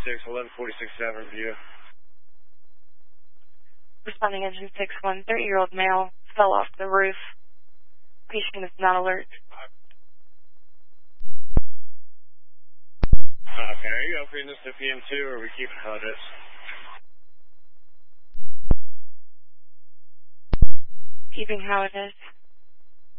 1146 Avenue. Responding engine 6, 1 30-year-old male fell off the roof. Patient is not alert. Okay, are you opening this to PM2 or are we keeping how it is? Keeping how it is.